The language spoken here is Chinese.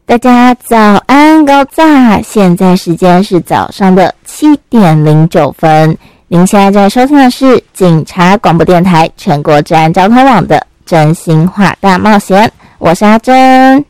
大家早安高炸，现在时间是早上的7:09。您现在在收听的是警察广播电台全国治安交通网的真心话大冒险，我是阿珍。